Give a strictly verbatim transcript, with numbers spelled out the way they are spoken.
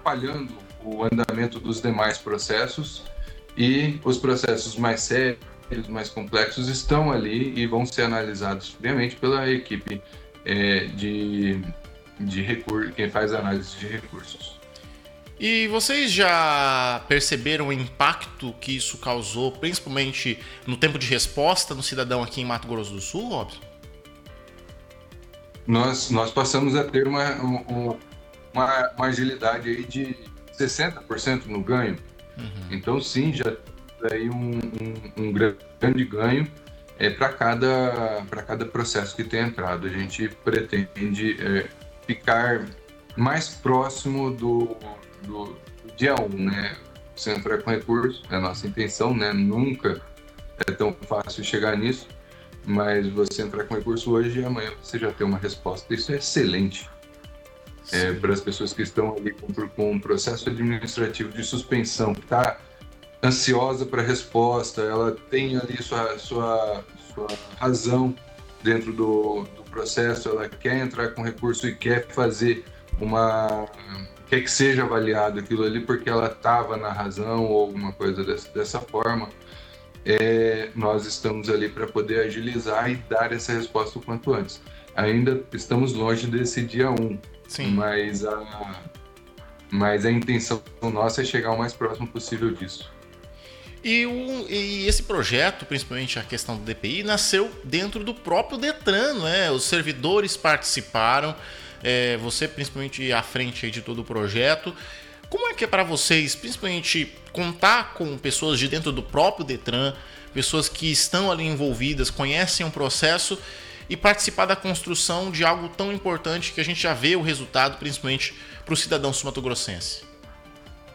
atrapalhando o andamento dos demais processos, e os processos mais sérios, mais complexos estão ali e vão ser analisados, obviamente, pela equipe é, de, de recursos, quem faz análise de recursos. E vocês já perceberam o impacto que isso causou, principalmente no tempo de resposta no cidadão aqui em Mato Grosso do Sul, Robson? Nós, nós passamos a ter uma, uma, uma agilidade aí de sessenta por cento no ganho. Uhum. Então, sim, já tem um, um, um grande ganho é, para cada, para cada processo que tem entrado. A gente pretende é, ficar mais próximo do, do, do dia um, né? Você entrar com recurso, é a nossa intenção, né? Nunca é tão fácil chegar nisso, mas você entrar com recurso hoje e amanhã você já tem uma resposta. Isso é excelente é, para as pessoas que estão ali com, com um processo administrativo de suspensão, que está ansiosa para a resposta, ela tem ali sua, sua, sua razão dentro do, do processo, ela quer entrar com recurso e quer fazer uma... quer que seja avaliado aquilo ali porque ela estava na razão ou alguma coisa dessa, dessa forma. É, nós estamos ali para poder agilizar e dar essa resposta o quanto antes. Ainda estamos longe desse dia um, Sim. Mas, a, mas a intenção nossa é chegar o mais próximo possível disso. E, o, e esse projeto, principalmente a questão do D P I, nasceu dentro do próprio Detran, né? Os servidores participaram, é, você principalmente à frente aí de todo o projeto. Como é que é para vocês, principalmente, contar com pessoas de dentro do próprio Detran, pessoas que estão ali envolvidas, conhecem o processo e participar da construção de algo tão importante que a gente já vê o resultado, principalmente para o cidadão sul-mato-grossense?